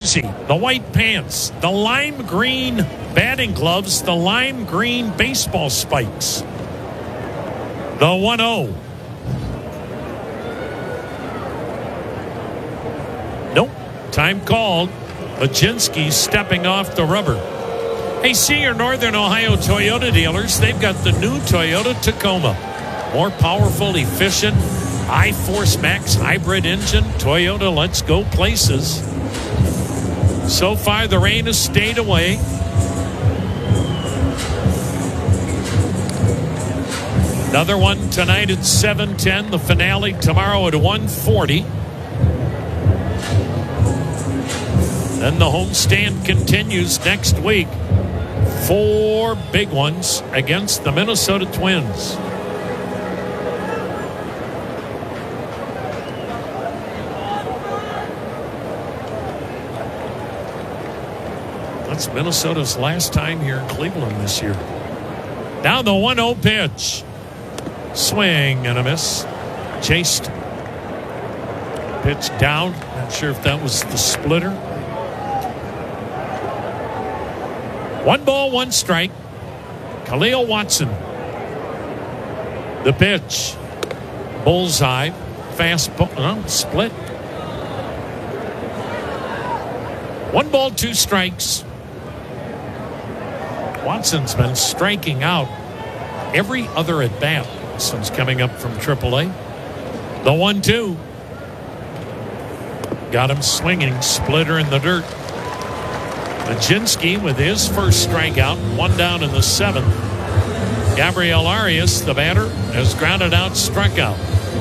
jersey, the white pants, the lime green batting gloves, the lime green baseball spikes. The 1-0. Nope. Time called. Baczynski stepping off the rubber. Hey, see your Northern Ohio Toyota dealers. They've got the new Toyota Tacoma. More powerful, efficient, I-Force Max hybrid engine. Toyota lets go places. So far, the rain has stayed away. Another one tonight at 7:10. The finale tomorrow at 1:40. Then the homestand continues next week. 4 big ones against the Minnesota Twins. That's Minnesota's last time here in Cleveland this year. Now the 1-0 pitch. Swing and a miss. Chased. Pitch down. Not sure if that was the splitter. 1 ball, 1 strike. Khalil Watson. The pitch. Bullseye. Fastball. No, split. 1 ball, 2 strikes. Watson's been striking out every other at bat since coming up from AAA. The 1-2. Got him swinging. Splitter in the dirt. Baczynski with his first strikeout, 1 down in the 7th. Gabriel Arias, the batter, has grounded out, struck out.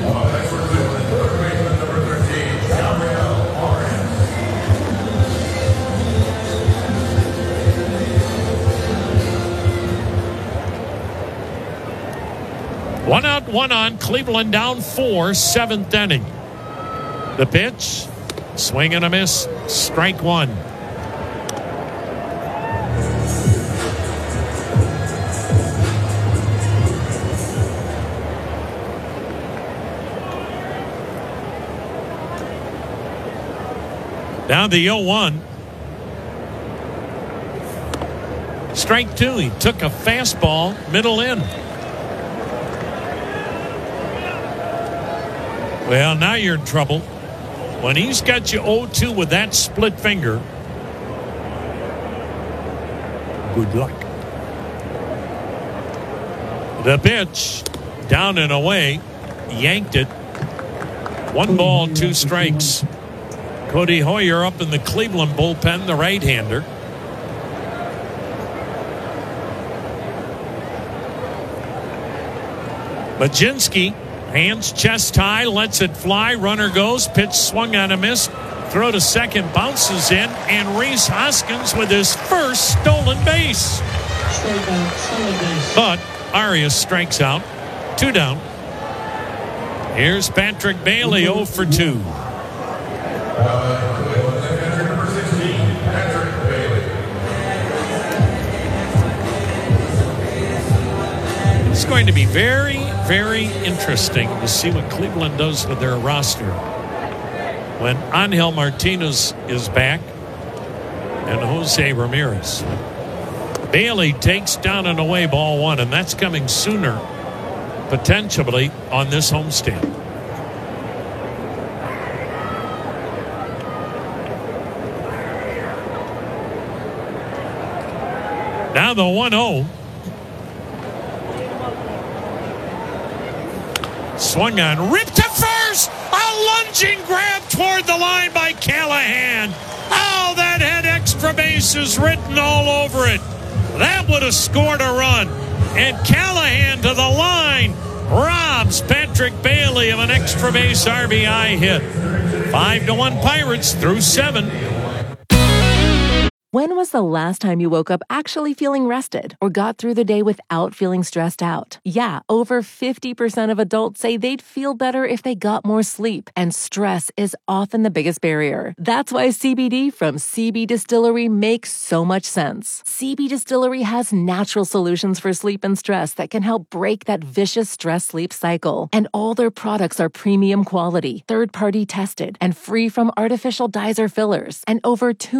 One out, 1 on. Cleveland down 4, 7th inning. The pitch, swing and a miss, strike 1. Now the 0-1. Strike 2. He took a fastball middle in. Well, now you're in trouble. When he's got you 0-2 with that split finger, good luck. The pitch, down and away, yanked it. 1 ball, 2 strikes. Cody Hoyer up in the Cleveland bullpen, the right-hander. Baczynski, hands chest high, lets it fly. Runner goes, pitch swung on a miss. Throw to second, bounces in, and Rhys Hoskins with his first stolen base. But Arias strikes out. 2 down. Here's Patrick Bailey, 0 for 2. It's going to be very, very interesting to see what Cleveland does with their roster when Angel Martinez is back and Jose Ramirez. Bailey takes down an away ball 1, and that's coming sooner, potentially, on this homestand. Now the 1-0. Swung on, ripped to first. A lunging grab toward the line by Callahan. Oh, that had extra bases written all over it. That would have scored a run. And Callahan to the line robs Patrick Bailey of an extra base RBI hit. 5-1 Pirates through 7. When was the last time you woke up actually feeling rested or got through the day without feeling stressed out? Yeah, over 50% of adults say they'd feel better if they got more sleep, and stress is often the biggest barrier. That's why CBD from CB Distillery makes so much sense. CB Distillery has natural solutions for sleep and stress that can help break that vicious stress-sleep cycle. And all their products are premium quality, third-party tested, and free from artificial dyes or fillers. And over 2